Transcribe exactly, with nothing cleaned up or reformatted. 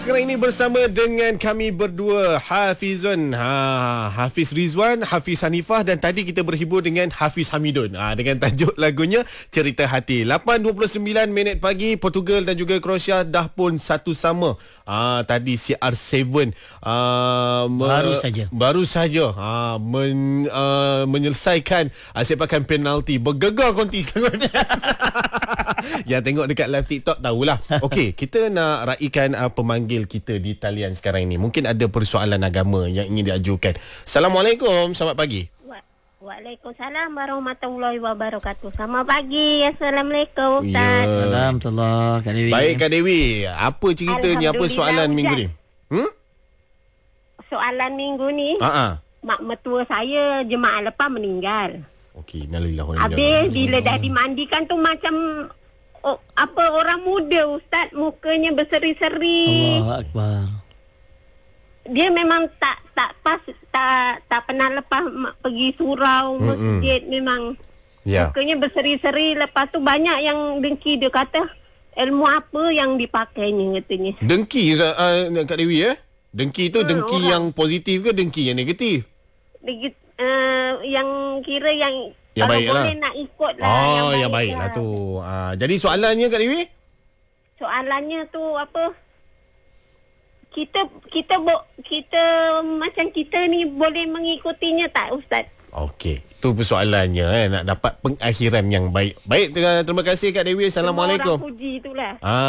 Sekarang ini bersama dengan kami berdua, Hafizun, ha, Hafiz Rizwan, Hafiz Hanifah, dan tadi kita berhibur dengan Hafiz Hamidun, ha, dengan tajuk lagunya Cerita Hati. lapan dua puluh sembilan minit pagi, Portugal dan juga Croatia dah pun satu sama. ha, Tadi C R tujuh ha, me, Baru saja Baru saja ha, men, uh, menyelesaikan uh, sepakan penalti. Bergegar konti sangat. Yang tengok dekat live TikTok tahulah. Okey, kita nak raikan uh, pemanggil kita di talian sekarang ini. Mungkin ada persoalan agama yang ingin diajukan. Assalamualaikum, selamat pagi. Wa- Waalaikumsalam warahmatullahi wabarakatuh. Selamat pagi. Assalamualaikum Ustaz. Ya. Alhamdulillah Kak Dewi. Baik Kak Dewi, apa ceritanya, apa soalan Alhamdulillah, minggu ni? Hmm? Soalan minggu ni, Ha-ha. mak mertua saya jemaah lepas meninggal. Okey, innalillahi wa inna ilaihi Habis raji'un. bila dah dimandikan tu macam oh, apa orang muda Ustaz, mukanya berseri-seri. Allahu Akbar. Dia memang tak tak pas tak tak pernah lepas ma- pergi surau Mm-mm. masjid, memang Ya. mukanya berseri-seri. Lepas tu banyak yang dengki, dia kata ilmu apa yang dipakainya katanya. Dengki uh, Kak Dewi eh? Dengki tu Hmm, dengki orang. yang positif ke dengki yang negatif? Degi, uh, yang kira yang Yang kalau baik lah. boleh nak ikut lah. Oh, yang baik lah tu. Ah, jadi soalannya Kak Dewi? Soalannya tu apa? Kita kita bo, kita macam kita ni boleh mengikutinya tak Ustaz? Okey, itu persoalannya eh, nak dapat pengakhiran yang baik. Baik, terima kasih Kak Dewi. Semua Assalamualaikum. orang puji itulah. Ah